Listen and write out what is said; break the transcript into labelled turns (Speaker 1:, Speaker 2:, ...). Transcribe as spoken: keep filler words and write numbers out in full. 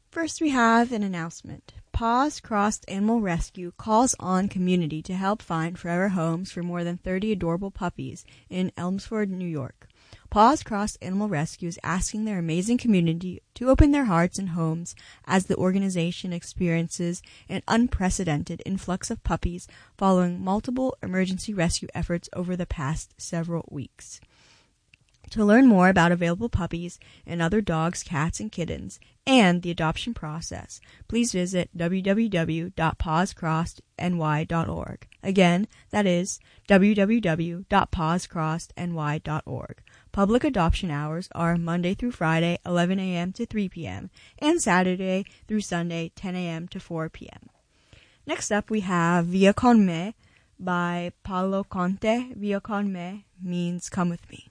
Speaker 1: First, we have an announcement. Paws Crossed Animal Rescue calls on community to help find forever homes for more than thirty adorable puppies in Elmsford, New York. Paws Crossed Animal Rescue is asking their amazing community to open their hearts and homes as the organization experiences an unprecedented influx of puppies following multiple emergency rescue efforts over the past several weeks. To learn more about available puppies and other dogs, cats, and kittens, and the adoption process, please visit w w w dot paws crossed n y dot org. Again, that is w w w dot paws crossed n y dot org. Public adoption hours are Monday through Friday, eleven a.m. to three p.m., and Saturday through Sunday, ten a.m. to four p.m. Next up, we have Via con me by Paolo Conte. Via con me means come with me.